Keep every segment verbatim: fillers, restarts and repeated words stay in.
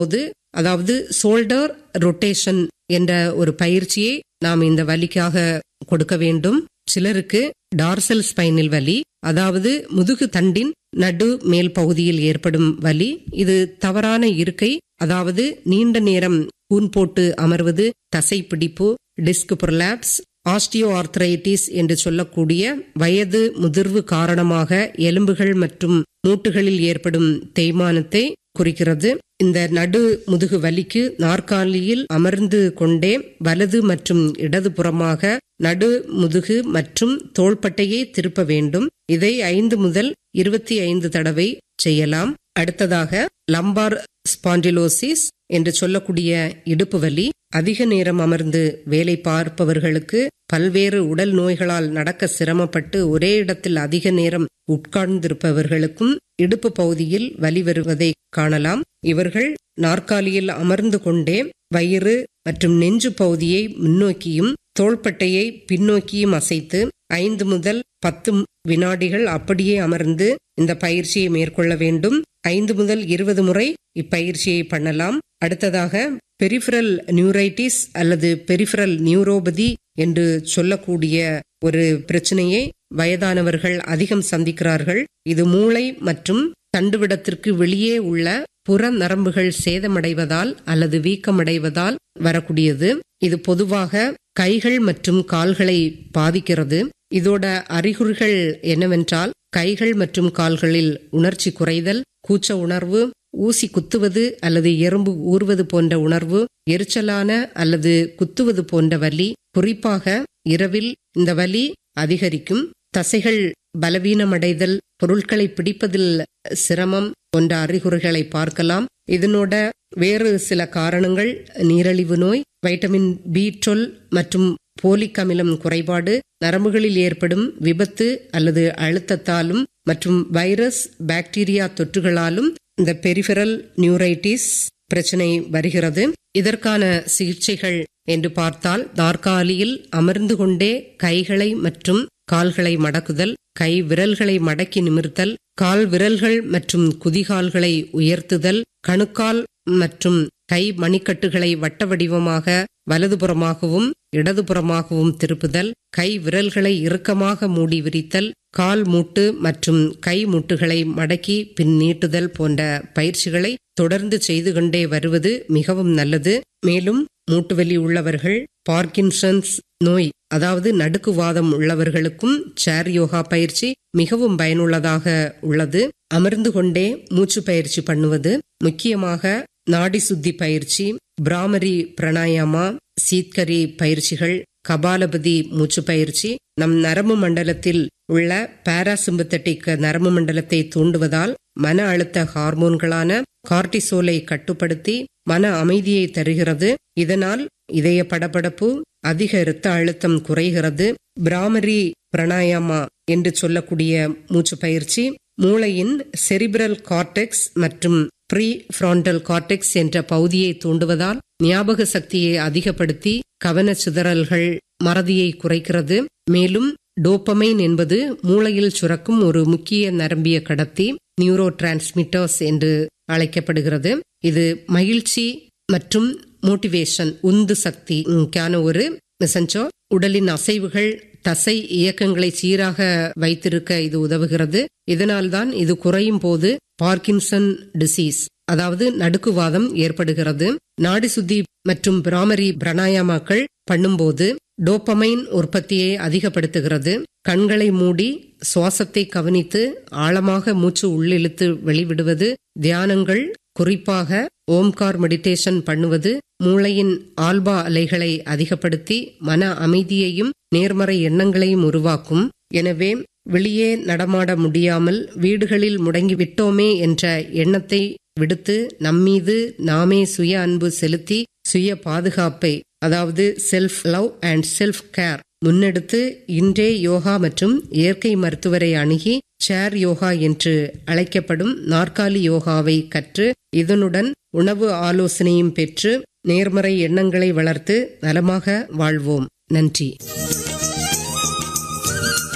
போது, அதாவது shoulder rotation என்ற ஒரு பயிற்சியை நாம் இந்த வலிக்காக கொடுக்க வேண்டும். சிலருக்கு டார்சல் ஸ்பைனில் வலி, அதாவது முதுகு தண்டின் நடு மேல் பகுதியில் ஏற்படும் வலி. இது தவறான இருக்கை, அதாவது நீண்ட நேரம் கூன் போட்டு அமர்வது, தசை பிடிப்பு, டிஸ்க் புரலாப்ஸ், ஆஸ்டியோ ஆர்த்ரைட்டிஸ் என்று சொல்லக்கூடிய வயது முதிர்வு காரணமாக எலும்புகள் மற்றும் மூட்டுகளில் ஏற்படும் தேய்மானத்தை குறிக்கிறது. இந்த நடு முதுகு வலிக்கு நாற்காலியில் அமர்ந்து கொண்டே வலது மற்றும் இடது புறமாக நடு முதுகு மற்றும் தோள்பட்டையை திருப்ப வேண்டும். இதை ஐந்து முதல் இருபத்தி ஐந்து தடவை செய்யலாம். அடுத்ததாக லம்பார் ஸ்பாண்டிலோசிஸ் என்று சொல்லக்கூடிய இடுப்பு வலி. அதிக நேரம் அமர்ந்து வேலை பார்ப்பவர்களுக்கு பல்வேறு உடல் நோய்களால் நடக்க சிரமப்பட்டு ஒரே இடத்தில் அதிக நேரம் உட்கார்ந்திருப்பவர்களுக்கும் இடுப்பு பகுதியில் வலி வருவதை காணலாம். இவர்கள் நாற்காலியில் அமர்ந்து கொண்டே வயிறு மற்றும் நெஞ்சு பகுதியை முன்னோக்கியும் தோள்பட்டையை பின்னோக்கியும் அசைத்து ஐந்து முதல் பத்து வினாடிகள் அப்படியே அமர்ந்து இந்த பயிற்சியை மேற்கொள்ள வேண்டும். ஐந்து முதல் இருபது முறை இப்பயிற்சியை பண்ணலாம். அடுத்ததாக பெரிஃபரல் நியூரைட்டிஸ் அல்லது பெரிஃபரல் நியூரோபதி என்று சொல்லக்கூடிய ஒரு பிரச்சனையை வயதானவர்கள் அதிகம் சந்திக்கிறார்கள். இது மூளை மற்றும் தண்டுவிடத்திற்கு வெளியே உள்ள புற நரம்புகள் சேதமடைவதால் அல்லது வீக்கமடைவதால் வரக்கூடியது. இது பொதுவாக கைகள் மற்றும் கால்களை பாதிக்கிறது. இதோட அறிகுறிகள் என்னவென்றால் கைகள் மற்றும் கால்களில் உணர்ச்சி குறைதல், கூச்ச உணர்வு, ஊசி குத்துவது அல்லது எறும்பு ஊறுவது போன்ற உணர்வு, எரிச்சலான அல்லது குத்துவது போன்ற வலி. குறிப்பாக இரவில் இந்த வலி அதிகரிக்கும். தசைகள் பலவீனமடைதல், பொருட்களை பிடிப்பதில் சிரமம் போன்ற அறிகுறிகளை பார்க்கலாம். இதனோட வேறு சில காரணங்கள் நீரிழிவு நோய், வைட்டமின் பி டுவெல் மற்றும் போலிக் அமிலம் குறைபாடு, நரம்புகளில் ஏற்படும் விபத்து அல்லது அழுத்தத்தாலும் மற்றும் வைரஸ் பாக்டீரியா தொற்றுகளாலும் இந்த பெரிஃபரல் நியூரைட்டிஸ் பிரச்சனை வருகிறது. இதற்கான சிகிச்சைகள் என்று பார்த்தால், நாற்காலியில் அமர்ந்து கொண்டே கைகளை மற்றும் கால்களை மடக்குதல், கை விரல்களை மடக்கி நிமிர்த்தல், கால் விரல்கள் மற்றும் குதிகால்களை உயர்த்துதல், கணுக்கால் மற்றும் கை மணிக்கட்டுகளை வட்ட வடிவமாக வலதுபுறமாகவும் இடதுபுறமாகவும் திருப்புதல், கை விரல்களை இறுக்கமாக மூடி விரித்தல், கால் மூட்டு மற்றும் கை மூட்டுகளை மடக்கி பின் நீட்டுதல் போன்ற பயிற்சிகளை தொடர்ந்து செய்து கொண்டே வருவது மிகவும் நல்லது. மேலும் மூட்டுவலி உள்ளவர்கள், பார்க்கின்சன்ஸ் நோய் அதாவது நடுக்குவாதம் உள்ளவர்களுக்கும் சேர் யோகா பயிற்சி மிகவும் பயனுள்ளதாக உள்ளது. அமர்ந்து கொண்டே மூச்சு பயிற்சி பண்ணுவது, முக்கியமாக நாடி சுத்தி பயிற்சி, பிராமரி பிராணாயாமா, சீத்கரி பயிற்சிகள், கபாலபதி மூச்சு பயிற்சி நம் நரம்பு மண்டலத்தில் உள்ள பாராசிம்பத்தட்டிக் நரம்பு மண்டலத்தை தூண்டுவதால் மன அழுத்த ஹார்மோன்களான கார்டிசோலை கட்டுப்படுத்தி மன அமைதியை தருகிறது. இதனால் இதய படபடப்பு, அதிக இரத்த அழுத்தம் குறைகிறது. பிராமரி பிராணாயாமா என்று சொல்லக்கூடிய மூச்சு பயிற்சி மூளையின் செரிபிரல் கார்டெக்ஸ் மற்றும் ப்ரீ ஃப்ராண்டல் கார்டெக்ஸ் என்ற பகுதியை தூண்டுவதால் ஞாபக சக்தியை அதிகப்படுத்தி கவன சிதறல்கள், மறதியை குறைக்கிறது. மேலும் டோபமைன் என்பது மூளையில் சுரக்கும் ஒரு முக்கிய நரம்பிய கடத்தி, நியூரோ டிரான்ஸ்மிட்டர்ஸ் என்று அழைக்கப்படுகிறது. இது மகிழ்ச்சி மற்றும் மோட்டிவேஷன், உந்து சக்திக்கான ஒரு மெசஞ்சர். உடலின் அசைவுகள், தசை இயக்கங்களை சீராக வைத்திருக்க இது உதவுகிறது. இதனால்தான் இது குறையும் போது பார்க்கின்சன் டிசீஸ் அதாவது நடுக்குவாதம் ஏற்படுகிறது. நாடி சுத்தி மற்றும் பிராமரி பிராணாயாமாக்கள் பண்ணும்போது டோபமைன் உற்பத்தியை அதிகப்படுத்துகிறது. கண்களை மூடி சுவாசத்தை கவனித்து ஆழமாக மூச்சு உள்ளிழுத்து வெளிவிடுவது, தியானங்கள், குறிப்பாக ஓம்கார் மெடிடேஷன் பண்ணுவது மூளையின் ஆல்பா அலைகளை அதிகப்படுத்தி மன அமைதியையும் நேர்மறை எண்ணங்களையும் உருவாக்கும். எனவே வெளியே நடமாட முடியாமல் வீடுகளில் முடங்கிவிட்டோமே என்ற எண்ணத்தை விடுத்து நம்மீது நாமே சுய அன்பு செலுத்தி சுய பாதுகாப்பை அதாவது self love and self care முன்னெடுத்து இன்றே யோகா மற்றும் இயற்கை மருத்துவரை அணுகி சேர் யோகா என்று அழைக்கப்படும் நாற்காலி யோகாவை கற்று இதனுடன் உணவு ஆலோசனையும் பெற்று நேர்மறை எண்ணங்களை வளர்த்து நலமாக வாழ்வோம். நன்றி.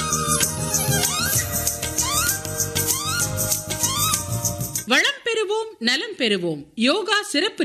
வளம் பெறுவோம், நலம் பெறுவோம். யோகா சிறப்பு